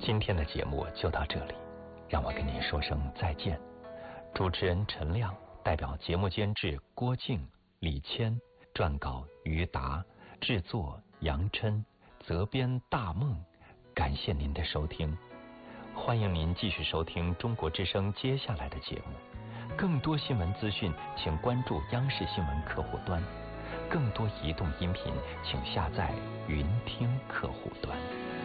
今天的节目就到这里，让我跟您说声再见。主持人陈亮，代表节目监制郭静、李谦，撰稿于达，制作杨琛，责编大梦。感谢您的收听，欢迎您继续收听中国之声接下来的节目。更多新闻资讯，请关注央视新闻客户端。更多移动音频，请下载云听客户端。